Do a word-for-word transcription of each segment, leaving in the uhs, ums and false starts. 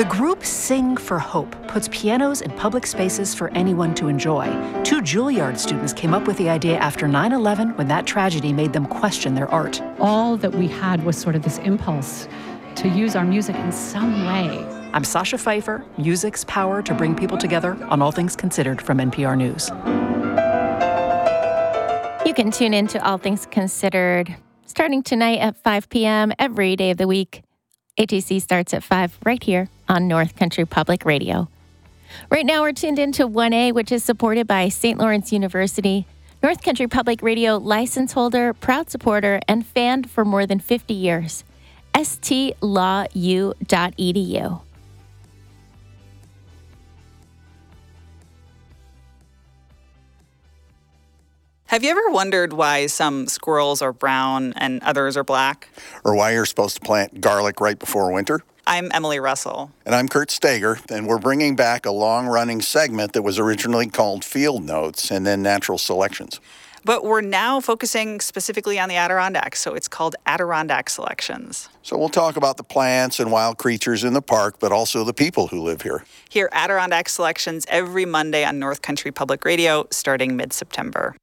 The group Sing for Hope puts pianos in public spaces for anyone to enjoy. Two Juilliard students came up with the idea after nine eleven when that tragedy made them question their art. All that we had was sort of this impulse to use our music in some way. I'm Sasha Pfeiffer, music's power to bring people together on All Things Considered from N P R News. You can tune in to All Things Considered starting tonight at five p.m. every day of the week. A T C starts at five right here on North Country Public Radio. Right now we're tuned into one A, which is supported by Saint Lawrence University. North Country Public Radio license holder, proud supporter, and fan for more than fifty years. S T law u dot e d u. Have you ever wondered why some squirrels are brown and others are black? Or why you're supposed to plant garlic right before winter? I'm Emily Russell. And I'm Kurt Stager, and we're bringing back a long-running segment that was originally called Field Notes and then Natural Selections. But we're now focusing specifically on the Adirondacks, so it's called Adirondack Selections. So we'll talk about the plants and wild creatures in the park, but also the people who live here. Hear Adirondack Selections every Monday on North Country Public Radio starting mid-September.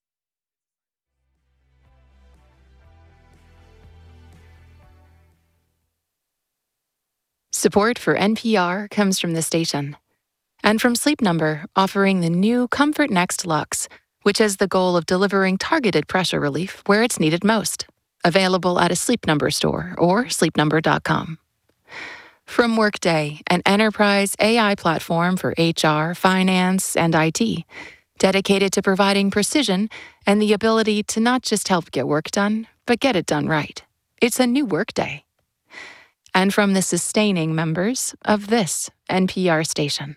Support for N P R comes from the station and from Sleep Number, offering the new Comfort Next Luxe, which has the goal of delivering targeted pressure relief where it's needed most. Available at a Sleep Number store or sleep number dot com. From Workday, an enterprise A I platform for H R, finance, and I T, dedicated to providing precision and the ability to not just help get work done, but get it done right. It's a new Workday. And from the sustaining members of this N P R station.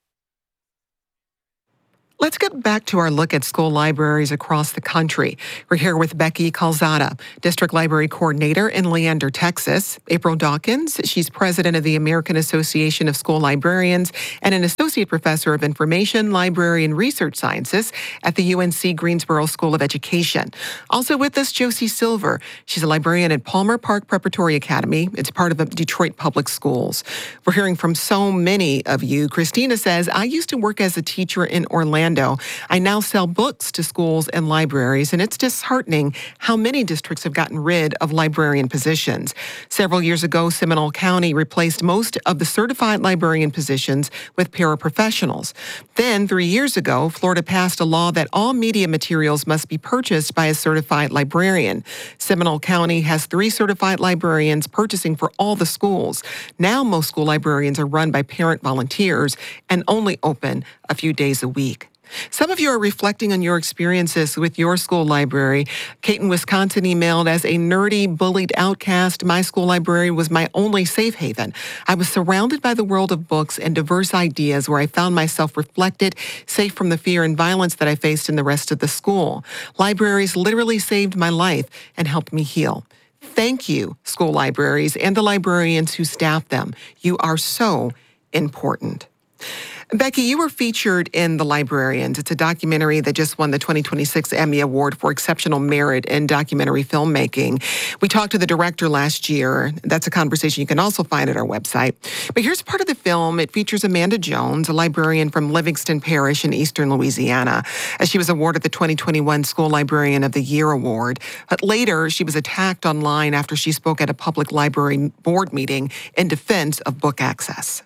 Let's get back to our look at school libraries across the country. We're here with Becky Calzada, District Library Coordinator in Leander, Texas. April Dawkins, she's president of the American Association of School Librarians and an associate professor of Information, Library, and Research Sciences at the U N C Greensboro School of Education. Also with us, Josie Silver. She's a librarian at Palmer Park Preparatory Academy. It's part of Detroit Public Schools. We're hearing from so many of you. Christina says, I used to work as a teacher in Orlando. I now sell books to schools and libraries, and it's disheartening how many districts have gotten rid of librarian positions. Several years ago, Seminole County replaced most of the certified librarian positions with paraprofessionals. Then, three years ago, Florida passed a law that all media materials must be purchased by a certified librarian. Seminole County has three certified librarians purchasing for all the schools. Now, most school librarians are run by parent volunteers and only open a few days a week. Some of you are reflecting on your experiences with your school library. Caton, Wisconsin emailed, as a nerdy, bullied outcast, my school library was my only safe haven. I was surrounded by the world of books and diverse ideas where I found myself reflected, safe from the fear and violence that I faced in the rest of the school. Libraries literally saved my life and helped me heal. Thank you, school libraries and the librarians who staff them. You are so important. Becky, you were featured in The Librarians. It's a documentary that just won the twenty twenty-six Emmy Award for Exceptional Merit in Documentary Filmmaking. We talked to the director last year. That's a conversation you can also find at our website. But here's part of the film. It features Amanda Jones, a librarian from Livingston Parish in eastern Louisiana, as she was awarded the twenty twenty-one School Librarian of the Year Award. But later, she was attacked online after she spoke at a public library board meeting in defense of book access.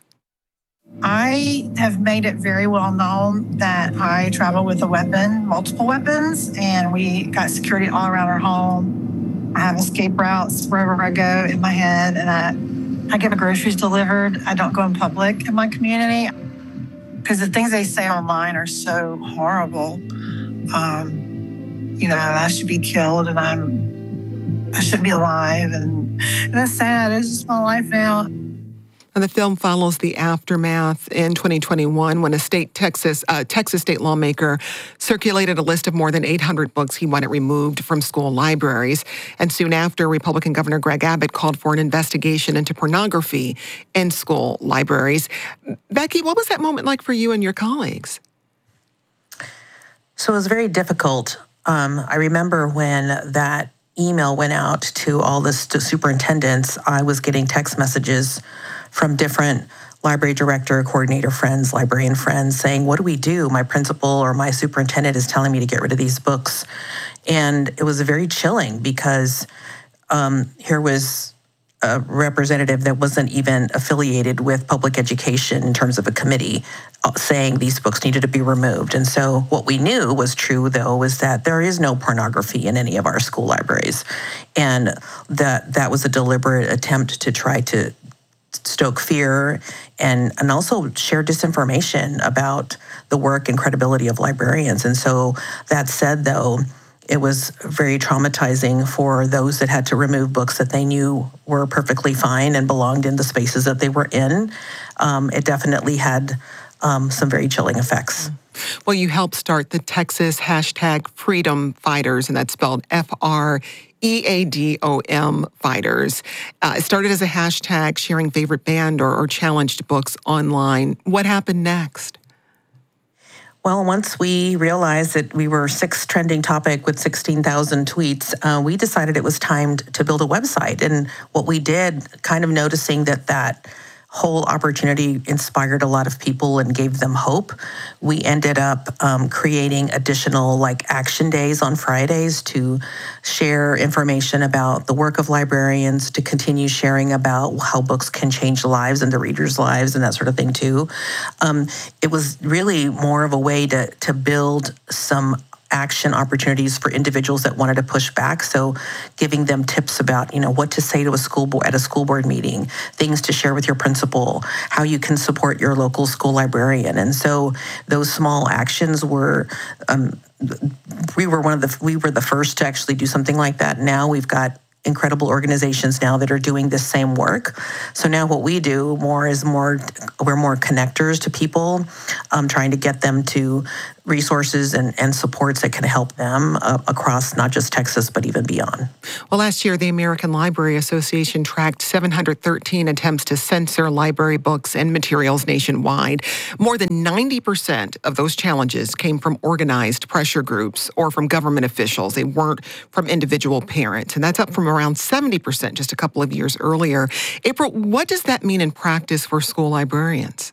I have made it very well known that I travel with a weapon, multiple weapons, and we got security all around our home. I have escape routes wherever I go in my head, and I, I get my groceries delivered. I don't go in public in my community because the things they say online are so horrible. Um, you know, I should be killed, and I'm I shouldn't be alive, and, and that's sad. It's just my life now. And the film follows the aftermath in twenty twenty-one when a state Texas uh, Texas state lawmaker circulated a list of more than eight hundred books he wanted removed from school libraries. And soon after, Republican Governor Greg Abbott called for an investigation into pornography in school libraries. Becky, what was that moment like for you and your colleagues? So it was very difficult. Um, I remember when that email went out to all the st- superintendents, I was getting text messages from different library director, coordinator friends, librarian friends saying, what do we do? My principal or my superintendent is telling me to get rid of these books. And it was very chilling because um, here was a representative that wasn't even affiliated with public education in terms of a committee saying these books needed to be removed. And so what we knew was true, though, was that there is no pornography in any of our school libraries. And that that was a deliberate attempt to try to stoke fear and, and also share disinformation about the work and credibility of librarians. And so that said, though, it was very traumatizing for those that had to remove books that they knew were perfectly fine and belonged in the spaces that they were in. Um, it definitely had um, some very chilling effects. Well, you helped start the Texas hashtag Freedom Fighters, and that's spelled F R E A D O M Fighters. Uh, it started as a hashtag sharing favorite banned or, or challenged books online. What happened next? Well, once we realized that we were sixth trending topic with sixteen thousand tweets, uh, we decided it was time to build a website. And what we did, kind of noticing that that whole opportunity inspired a lot of people and gave them hope, we ended up um, creating additional like action days on Fridays to share information about the work of librarians, to continue sharing about how books can change lives and the readers' lives and that sort of thing too. Um, it was really more of a way to to build some action opportunities for individuals that wanted to push back. So giving them tips about, you know, what to say to a school board at a school board meeting, things to share with your principal, how you can support your local school librarian. And so those small actions were, um, we were one of the, we were the first to actually do something like that. Now we've got incredible organizations now that are doing this same work. So now what we do more is more, we're more connectors to people, um, trying to get them to resources and, and supports that can help them uh, across not just Texas, but even beyond. Well, last year, the American Library Association tracked seven hundred thirteen attempts to censor library books and materials nationwide. More than ninety percent of those challenges came from organized pressure groups or from government officials. They weren't from individual parents, and that's up from around seventy percent just a couple of years earlier. April, what does that mean in practice for school librarians?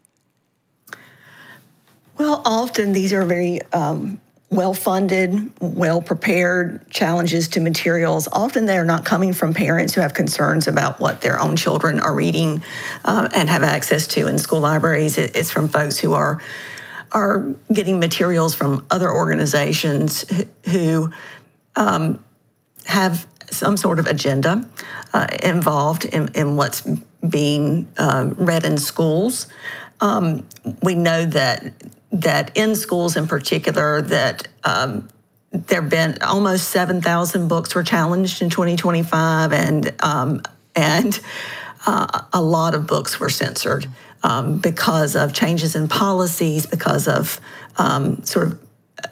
Well, often these are very um, well-funded, well-prepared challenges to materials. Often they're not coming from parents who have concerns about what their own children are reading uh, and have access to in school libraries. It, it's from folks who are are getting materials from other organizations who um, have some sort of agenda uh, involved in, in what's being uh, read in schools. Um, we know that that in schools in particular, that um, there have been almost seven thousand books were challenged in twenty twenty-five, and um, and uh, a lot of books were censored um, because of changes in policies, because of um, sort of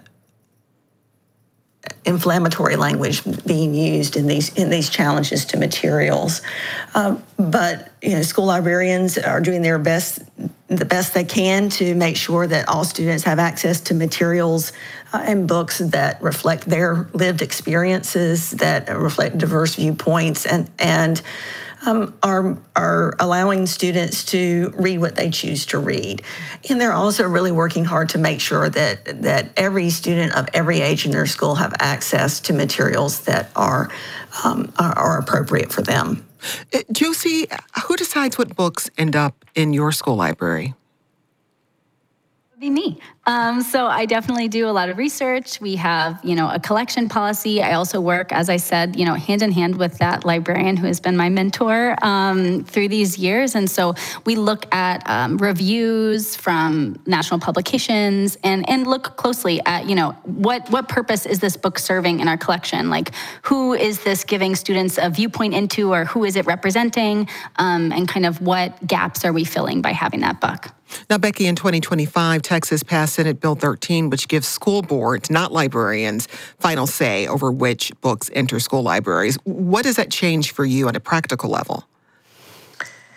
inflammatory language being used in these in these challenges to materials. Um, but you know, school librarians are doing their best, the best they can to make sure that all students have access to materials uh, and books that reflect their lived experiences, that reflect diverse viewpoints, and and um, are are allowing students to read what they choose to read. And they're also really working hard to make sure that that every student of every age in their school have access to materials that are um, are, are appropriate for them. Uh, Josie, who decides what books end up in your school library? Be me. Um, so I definitely do a lot of research. We have, you know, a collection policy. I also work, as I said, you know, hand in hand with that librarian who has been my mentor um, through these years. And so we look at um, reviews from national publications and and look closely at, you know, what what purpose is this book serving in our collection? Like, who is this giving students a viewpoint into, or who is it representing? Um, and kind of what gaps are we filling by having that book? Now, Becky, in twenty twenty-five, Texas passed Senate Bill thirteen, which gives school boards, not librarians, final say over which books enter school libraries. What does that change for you at a practical level?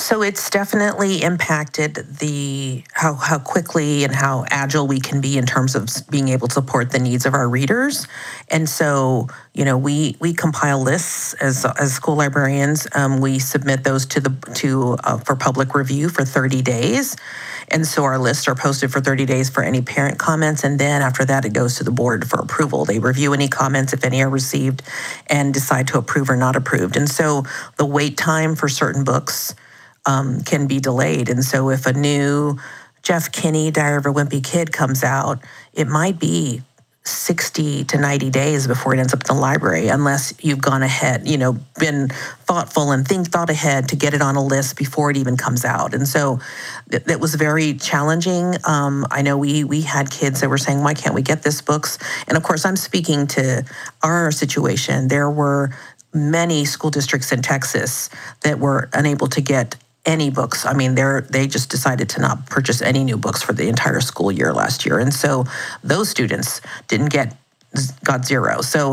So it's definitely impacted the how how quickly and how agile we can be in terms of being able to support the needs of our readers. And so, you know, we we compile lists as as school librarians. Um, we submit those to the to uh, for public review for thirty days. And so our lists are posted for thirty days for any parent comments, and then after that it goes to the board for approval. They review any comments, if any are received, and decide to approve or not approved. And so the wait time for certain books um, can be delayed. And so if a new Jeff Kinney, Diary of a Wimpy Kid comes out, it might be sixty to ninety days before it ends up in the library, unless you've gone ahead, you know, been thoughtful and think thought ahead to get it on a list before it even comes out. And so it, it was very challenging. Um, I know we we had kids that were saying, why can't we get this books? And of course, I'm speaking to our situation. There were many school districts in Texas that were unable to get any books. I mean, they're they just decided to not purchase any new books for the entire school year last year. And so those students didn't get, got zero. So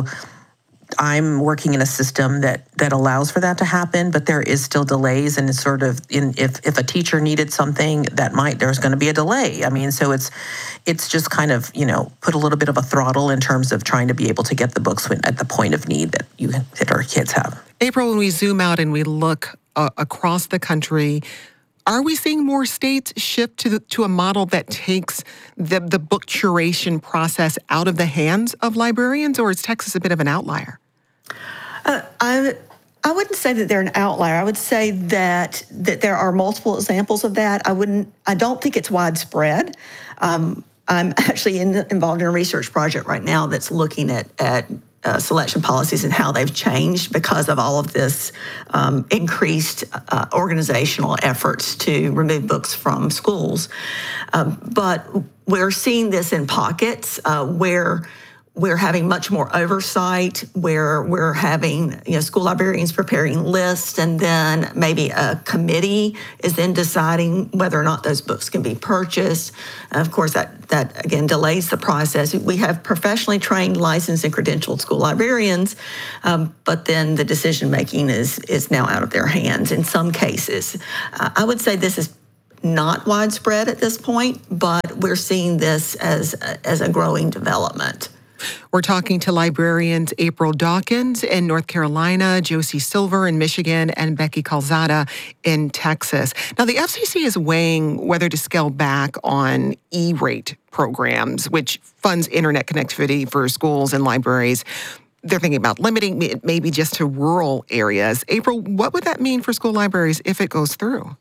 I'm working in a system that that allows for that to happen, but there is still delays, and it's sort of in if if a teacher needed something, that might there's going to be a delay. I mean, so it's it's just kind of, you know, put a little bit of a throttle in terms of trying to be able to get the books when, at the point of need that you that our kids have. April, when we zoom out and we look uh, across the country, are we seeing more states shift to the, to a model that takes the the book curation process out of the hands of librarians, or is Texas a bit of an outlier? Uh, I I wouldn't say that they're an outlier. I would say that that there are multiple examples of that. I wouldn't. I don't think it's widespread. Um, I'm actually in, involved in a research project right now that's looking at at Uh, selection policies and how they've changed because of all of this um, increased uh, organizational efforts to remove books from schools. Um, but we're seeing this in pockets uh, where we're having much more oversight, where we're having, you know, school librarians preparing lists, and then maybe a committee is then deciding whether or not those books can be purchased. And of course, that, that again delays the process. We have professionally trained, licensed, and credentialed school librarians, um, but then the decision-making is, is now out of their hands in some cases. Uh, I would say this is not widespread at this point, but we're seeing this as, as a growing development. We're talking to librarians April Dawkins in North Carolina, Josie Silver in Michigan, and Becky Calzada in Texas. Now, the F C C is weighing whether to scale back on E-rate programs, which funds internet connectivity for schools and libraries. They're thinking about limiting it maybe just to rural areas. April, what would that mean for school libraries if it goes through?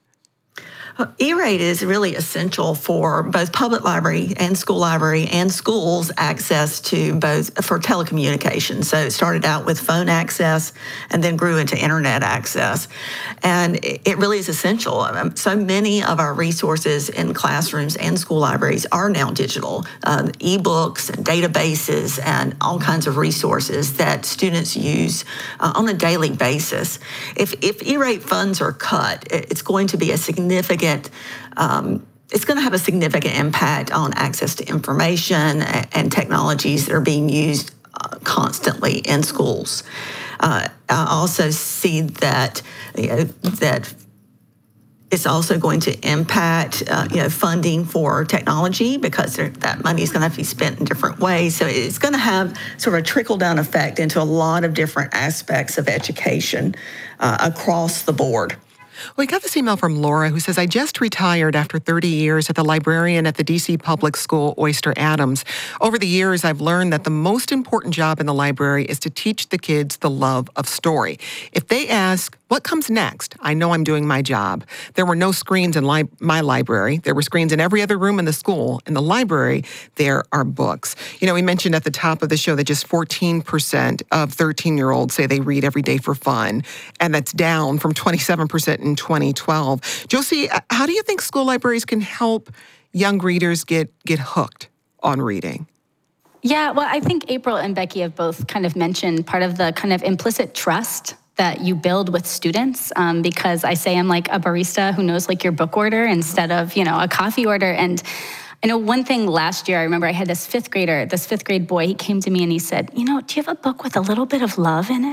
E-rate is really essential for both public library and school library and schools access to both for telecommunications. So it started out with phone access and then grew into internet access. And it really is essential. So many of our resources in classrooms and school libraries are now digital. Um, e-books and databases and all kinds of resources that students use uh, on a daily basis. If, if E-rate funds are cut, it's going to be a significant Um, it's going to have a significant impact on access to information and technologies that are being used uh, constantly in schools. Uh, I also see that you know, that it's also going to impact uh, you know funding for technology because that money is going to have to be spent in different ways. So it's going to have sort of a trickle down effect into a lot of different aspects of education uh, across the board. We got this email from Laura who says, I just retired after thirty years as a librarian at the D C Public School, Oyster Adams. Over the years, I've learned that the most important job in the library is to teach the kids the love of story. If they ask, what comes next? I know I'm doing my job. There were no screens in li- my library. There were screens in every other room in the school. In the library, there are books. You know, we mentioned at the top of the show that just fourteen percent of thirteen-year-olds say they read every day for fun, and that's down from twenty-seven percent in twenty twelve. Josie, how do you think school libraries can help young readers get, get hooked on reading? Yeah, well, I think April and Becky have both kind of mentioned part of the kind of implicit trust that you build with students, um, because I say I'm like a barista who knows like your book order instead of, you know, a coffee order. And I know one thing last year, I remember I had this fifth grader, this fifth grade boy, he came to me and he said, you know, do you have a book with a little bit of love in it?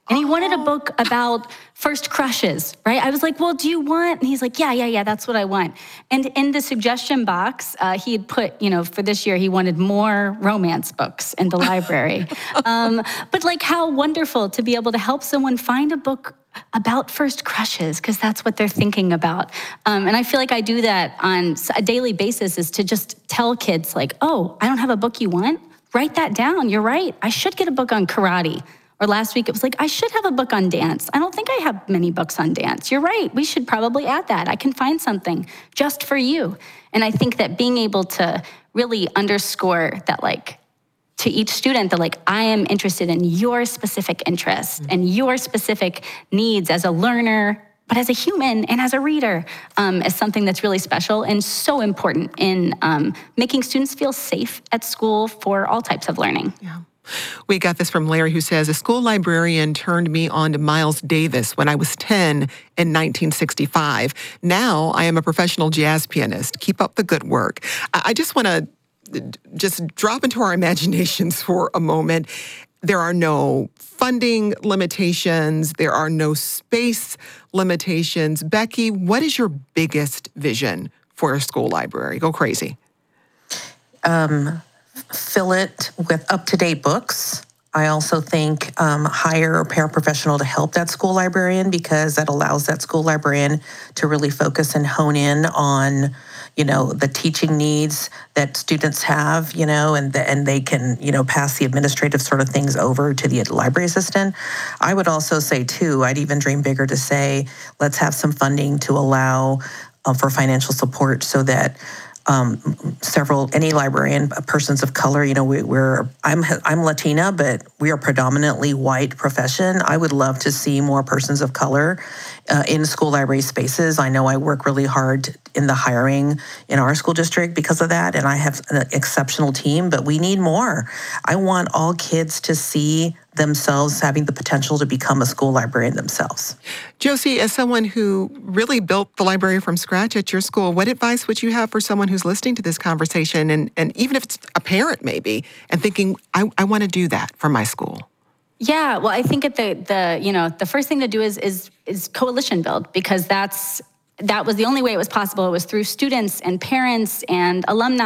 And he wanted a book about first crushes, right? I was like, well, do you want? And he's like, yeah, yeah, yeah, that's what I want. And in the suggestion box, uh, he had put, you know, for this year, he wanted more romance books in the library. um, but like how wonderful to be able to help someone find a book about first crushes, because that's what they're thinking about. Um, and I feel like I do that on a daily basis, is to just tell kids like, oh, I don't have a book you want? Write that down. You're right. I should get a book on karate. Or last week, it was like, I should have a book on dance. I don't think I have many books on dance. You're right. We should probably add that. I can find something just for you. And I think that being able to really underscore that, like, to each student, that, like, I am interested in your specific interests mm-hmm. and your specific needs as a learner, but as a human and as a reader, um, is something that's really special and so important in um, making students feel safe at school for all types of learning. Yeah. We got this from Larry, who says, a school librarian turned me on to Miles Davis when I was ten in nineteen sixty-five. Now I am a professional jazz pianist. Keep up the good work. I just want to just drop into our imaginations for a moment. There are no funding limitations. There are no space limitations. Becky, what is your biggest vision for a school library? Go crazy. Um... Fill it with up-to-date books. I also think um, hire a paraprofessional to help that school librarian, because that allows that school librarian to really focus and hone in on, you know, the teaching needs that students have, you know, and the, and they can, you know, pass the administrative sort of things over to the library assistant. I would also say, too, I'd even dream bigger to say, let's have some funding to allow uh, for financial support so that Um, several, any librarian, persons of color, you know, we, we're, I'm, I'm Latina, but we are predominantly white profession. I would love to see more persons of color uh, in school library spaces. I know I work really hard in the hiring in our school district because of that, and I have an exceptional team, but we need more. I want all kids to see themselves having the potential to become a school librarian themselves. Josie, as someone who really built the library from scratch at your school, what advice would you have for someone who's listening to this conversation, and, and even if it's a parent maybe, and thinking, I, I want to do that for my school? Yeah, well, I think at the the you know the first thing to do is is is coalition build, because that's that was the only way it was possible. It was through students and parents and alumni